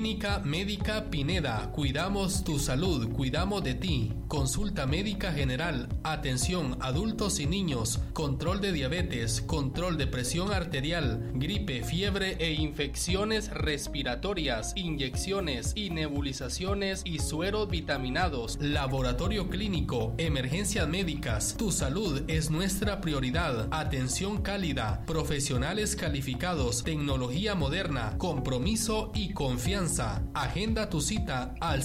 Clínica Médica Pineda, cuidamos tu salud, cuidamos de ti. Consulta médica general, atención adultos y niños, control de diabetes, control de presión arterial, gripe, fiebre e infecciones respiratorias, inyecciones y nebulizaciones y sueros vitaminados, laboratorio clínico, emergencias médicas. Tu salud es nuestra prioridad. Atención cálida, profesionales calificados, tecnología moderna, compromiso y confianza. Agenda tu cita al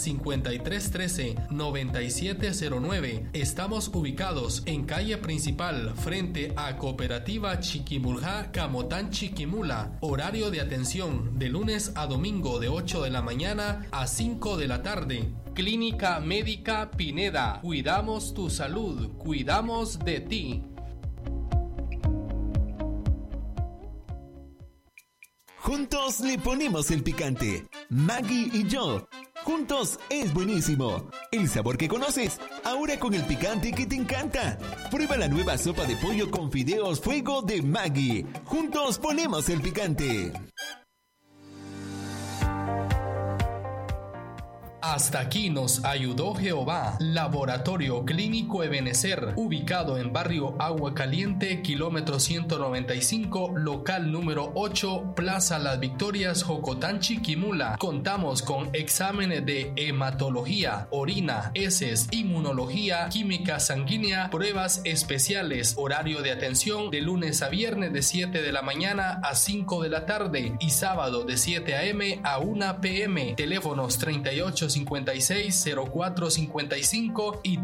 5313-9709. Estamos ubicados en calle principal frente a Cooperativa Chiquimulja, Camotán Chiquimula. Horario de atención de lunes a domingo de 8 de la mañana a 5 de la tarde. Clínica Médica Pineda. Cuidamos tu salud, cuidamos de ti. Juntos le ponemos el picante. Maggie y yo. Juntos es buenísimo. El sabor que conoces, ahora con el picante que te encanta. Prueba la nueva sopa de pollo con fideos fuego de Maggie. Juntos ponemos el picante. Hasta aquí nos ayudó Jehová. Laboratorio Clínico Ebenecer, ubicado en barrio Agua Caliente, kilómetro 195, local número 8, Plaza Las Victorias, Jocotán, Chiquimula. Contamos con exámenes de hematología, orina, heces, inmunología, química sanguínea, pruebas especiales. Horario de atención de lunes a viernes de 7 de la mañana a 5 de la tarde y sábado de 7 a.m. a 1 p.m. Teléfonos 3856-0455 y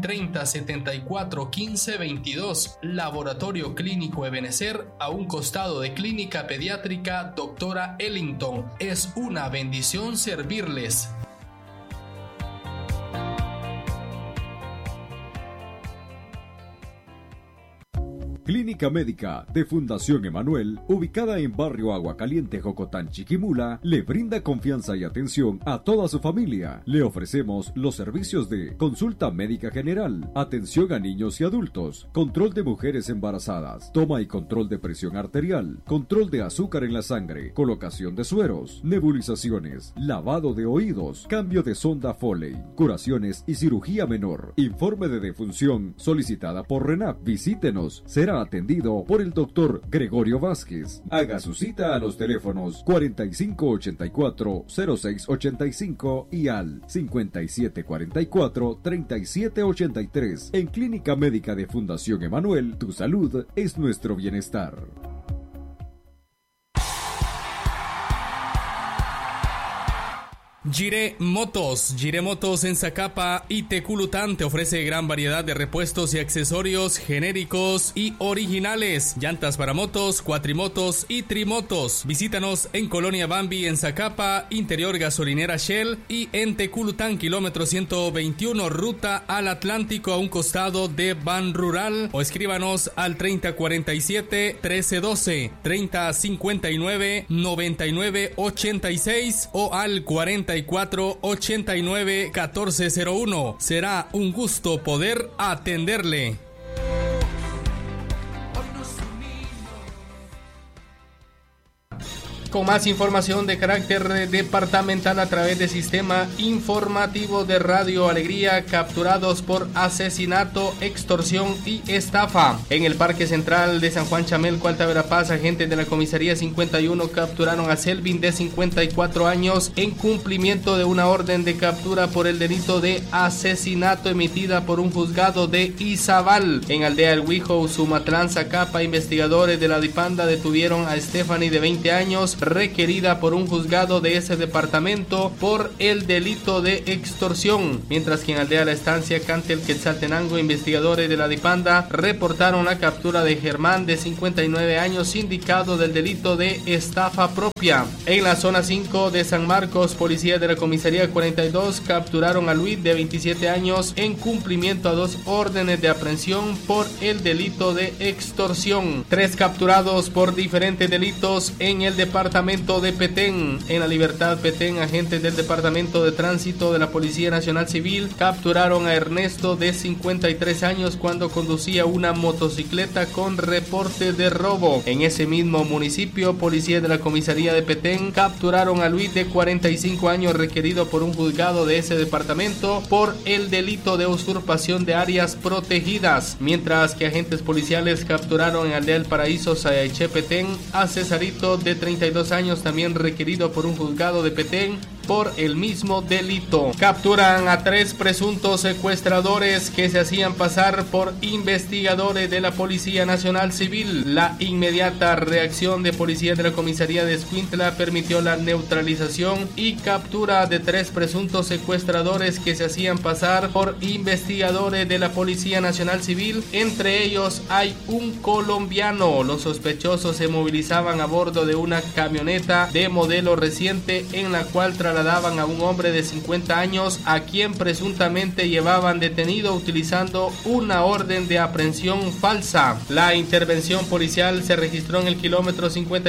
3074-1522. Laboratorio Clínico Ebenecer, a un costado de Clínica Pediátrica Doctora Ellington. Es una bendición servirles. Clínica Médica de Fundación Emanuel, ubicada en barrio Agua Caliente, Jocotán, Chiquimula, le brinda confianza y atención a toda su familia. Le ofrecemos los servicios de consulta médica general, atención a niños y adultos, control de mujeres embarazadas, toma y control de presión arterial, control de azúcar en la sangre, colocación de sueros, nebulizaciones, lavado de oídos, cambio de sonda Foley, curaciones y cirugía menor. Informe de defunción solicitada por RENAP. Visítenos. Será atendido por el doctor Gregorio Vázquez. Haga su cita a los teléfonos 4584-0685 y al 5744-3783. En Clínica Médica de Fundación Emanuel, tu salud es nuestro bienestar. Gire Motos en Zacapa y Teculután te ofrece gran variedad de repuestos y accesorios genéricos y originales, llantas para motos, cuatrimotos y trimotos. Visítanos en Colonia Bambi en Zacapa, interior gasolinera Shell, y en Teculután, kilómetro 121, ruta al Atlántico, a un costado de Ban Rural, o escríbanos al 3047-1312, 3059-9986 o al 4489-1401. Será un gusto poder atenderle. Con más información de carácter departamental a través del sistema informativo de Radio Alegría, capturados por asesinato, extorsión y estafa. En el Parque Central de San Juan Chamelco, Alta Verapaz, agentes de la Comisaría 51 capturaron a Selvin, de 54 años, en cumplimiento de una orden de captura por el delito de asesinato emitida por un juzgado de Izabal. En Aldea El Huijo, Sumatlán, Zacapa, investigadores de la Dipanda detuvieron a Stephanie, de 20 años, requerida por un juzgado de ese departamento por el delito de extorsión, mientras que en Aldea La Estancia, Cantel, Quetzaltenango, investigadores de la Dipanda reportaron la captura de Germán, de 59 años, sindicado del delito de estafa propia. En la zona 5 de San Marcos, policías de la Comisaría 42 capturaron a Luis, de 27 años, en cumplimiento a 2 órdenes de aprehensión por el delito de extorsión. 3 capturados por diferentes delitos en el departamento departamento de Petén. En La Libertad, Petén, agentes del Departamento de Tránsito de la Policía Nacional Civil capturaron a Ernesto, de 53 años, cuando conducía una motocicleta con reporte de robo. En ese mismo municipio, policías de la comisaría de Petén capturaron a Luis, de 45 años, requerido por un juzgado de ese departamento por el delito de usurpación de áreas protegidas, mientras que agentes policiales capturaron en Aldea del Paraíso, Sayaché, Petén, a Cesarito, de 32 años, también requerido por un juzgado de Petén por el mismo delito. Capturan a 3 presuntos secuestradores que se hacían pasar por investigadores de la Policía Nacional Civil. La inmediata reacción de policías de la comisaría de Escuintla permitió la neutralización y captura de 3 presuntos secuestradores que se hacían pasar por investigadores de la Policía Nacional Civil. Entre ellos hay un colombiano. Los sospechosos se movilizaban a bordo de una camioneta de modelo reciente, en la cual trasladaban a un hombre de 50 años a quien presuntamente llevaban detenido utilizando una orden de aprehensión falsa. La intervención policial se registró en el kilómetro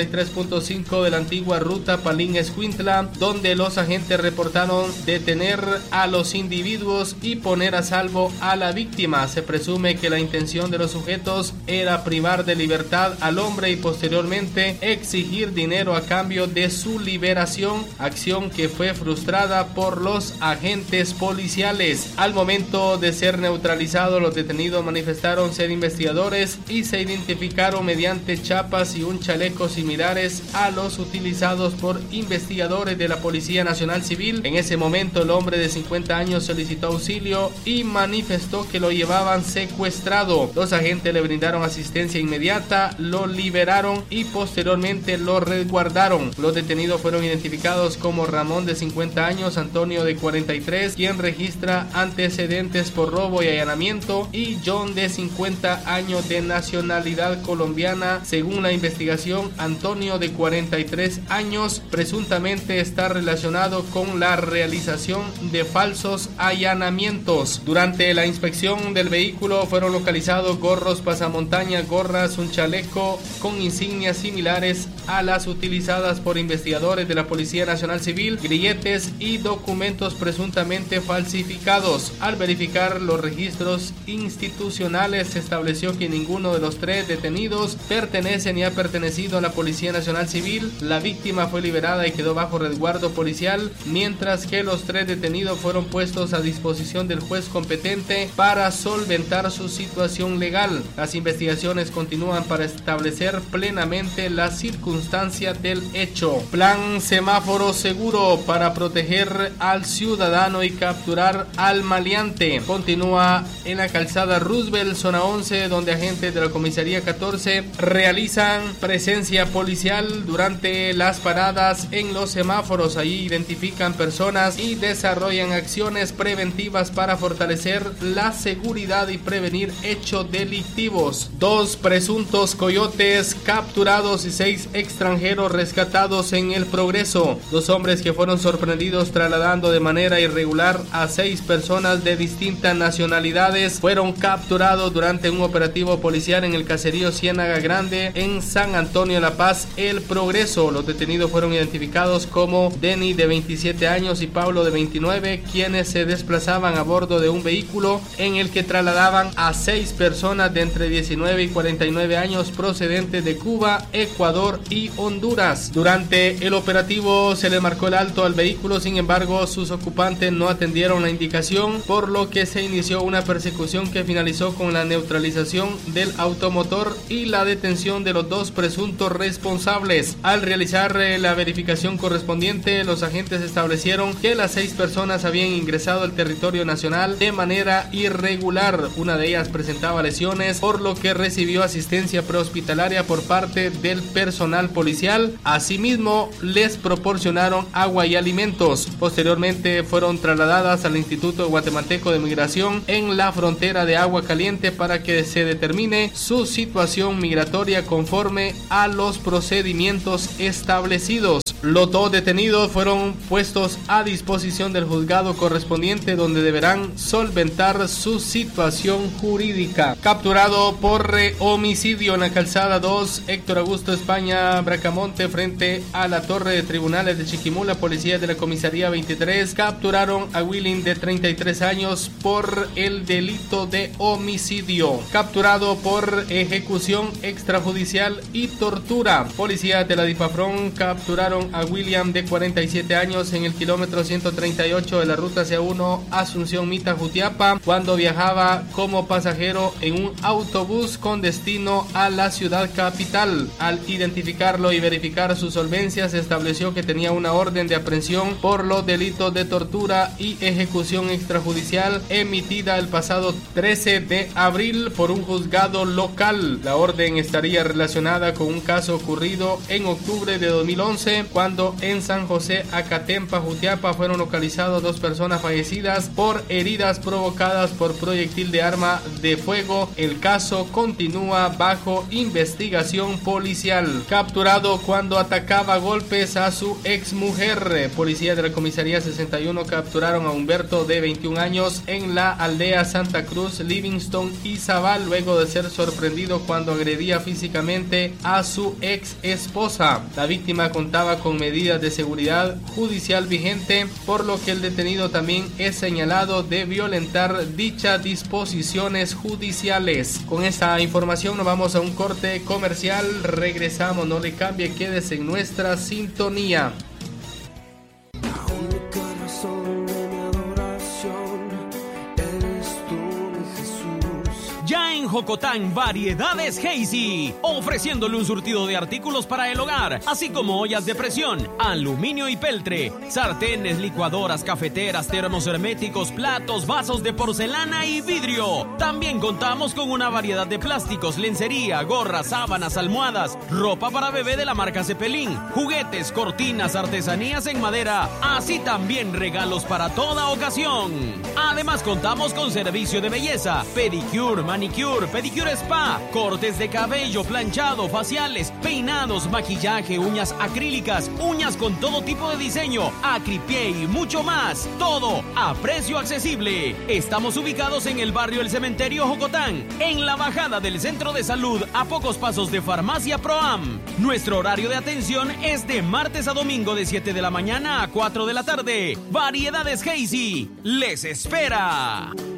53.5 de la antigua ruta Palín-Escuintla, donde los agentes reportaron detener a los individuos y poner a salvo a la víctima. Se presume que la intención de los sujetos era privar de libertad al hombre y posteriormente exigir dinero a cambio de su liberación, acción que fue frustrada por los agentes policiales. Al momento de ser neutralizados, los detenidos manifestaron ser investigadores y se identificaron mediante chapas y un chaleco similares a los utilizados por investigadores de la Policía Nacional Civil. En ese momento, el hombre de 50 años solicitó auxilio y manifestó que lo llevaban secuestrado. Los agentes le brindaron asistencia inmediata, lo liberaron y posteriormente lo resguardaron. Los detenidos fueron identificados como Ramón, de 50 años, Antonio, de 43, quien registra antecedentes por robo y allanamiento, y John, de 50 años, de nacionalidad colombiana. Según la investigación, Antonio, de 43 años, presuntamente está relacionado con la realización de falsos allanamientos. Durante la inspección del vehículo fueron localizados gorros pasamontaña, gorras, un chaleco con insignias similares a las utilizadas por investigadores de la Policía Nacional Civil, grilletes y documentos presuntamente falsificados. Al verificar los registros institucionales, se estableció que ninguno de los 3 detenidos pertenece ni ha pertenecido a la Policía Nacional Civil. La víctima fue liberada y quedó bajo resguardo policial, mientras que los 3 detenidos fueron puestos a disposición del juez competente para solventar su situación legal. Las investigaciones continúan para establecer plenamente las circunstancias del hecho. Plan semáforo seguro para proteger al ciudadano y capturar al maleante continúa en la calzada Roosevelt, zona 11, donde agentes de la comisaría 14 realizan presencia policial durante las paradas en los semáforos. Allí identifican personas y desarrollan acciones preventivas para fortalecer la seguridad y prevenir hechos delictivos. 2 presuntos coyotes capturados y 6 extranjeros rescatados en El Progreso. 2 hombres que fueron sorprendidos trasladando de manera irregular a 6 personas de distintas nacionalidades fueron capturados durante un operativo policial en el caserío Ciénaga Grande, en San Antonio La Paz, El Progreso. Los detenidos fueron identificados como Denny, de 27 años, y Pablo, de 29, quienes se desplazaban a bordo de un vehículo en el que trasladaban a 6 personas de entre 19 y 49 años procedentes de Cuba, Ecuador y Honduras. Durante el operativo se le marcó el alto al vehículo, sin embargo sus ocupantes no atendieron la indicación, por lo que se inició una persecución que finalizó con la neutralización del automotor y la detención de los 2 presuntos responsables. Al realizar la verificación correspondiente, los agentes establecieron que las 6 personas habían ingresado al territorio nacional de manera irregular. Una de ellas presentaba lesiones, por lo que recibió asistencia prehospitalaria por parte del personal policial. Asimismo, les proporcionaron agua y alimentos. Posteriormente fueron trasladadas al Instituto Guatemalteco de Migración en la frontera de Agua Caliente para que se determine su situación migratoria conforme a los procedimientos establecidos. Los 2 detenidos fueron puestos a disposición del juzgado correspondiente, donde deberán solventar su situación jurídica. Capturado por homicidio en la calzada 2, Héctor Augusto España Bracamonte, frente a la torre de tribunales de Chiquimula. Policías de la comisaría 23 capturaron a Willing, de 33 años, por el delito de homicidio. Capturado por ejecución extrajudicial y tortura. Policías de la Dipafrón capturaron a William, de 47 años, en el kilómetro 138 de la ruta C1 Asunción Mita Jutiapa, cuando viajaba como pasajero en un autobús con destino a la ciudad capital. Al identificarlo y verificar su solvencia, se estableció que tenía una orden de aprehensión por los delitos de tortura y ejecución extrajudicial emitida el pasado 13 de abril por un juzgado local. La orden estaría relacionada con un caso ocurrido en octubre de 2011, cuando en San José Acatempa, Jutiapa, fueron localizadas 2 personas fallecidas por heridas provocadas por proyectil de arma de fuego. El caso continúa bajo investigación policial. Capturado cuando atacaba a golpes a su exmujer. Policías de la comisaría 61 capturaron a Humberto, de 21 años, en la aldea Santa Cruz, Livingston y Zabal, luego de ser sorprendido cuando agredía físicamente a su ex esposa. La víctima contaba con medidas de seguridad judicial vigente, por lo que el detenido también es señalado de violentar dichas disposiciones judiciales. Con esta información nos vamos a un corte comercial. Regresamos, no le cambie, quédese en nuestra sintonía. Ya en Jocotán, Variedades Hazy, ofreciéndole un surtido de artículos para el hogar, así como ollas de presión, aluminio y peltre, sartenes, licuadoras, cafeteras, termos herméticos, platos, vasos de porcelana y vidrio. También contamos con una variedad de plásticos, lencería, gorras, sábanas, almohadas, ropa para bebé de la marca Cepelín, juguetes, cortinas, artesanías en madera, así también regalos para toda ocasión. Además contamos con servicio de belleza, pedicure, manicure, pedicure spa, cortes de cabello, planchado, faciales, peinados, maquillaje, uñas acrílicas, uñas con todo tipo de diseño, acripié y mucho más. Todo a precio accesible. Estamos ubicados en el barrio El Cementerio Jocotán, en la bajada del centro de salud, a pocos pasos de Farmacia Proam. Nuestro horario de atención es de martes a domingo, de 7 de la mañana a 4 de la tarde. Variedades Hazy les espera.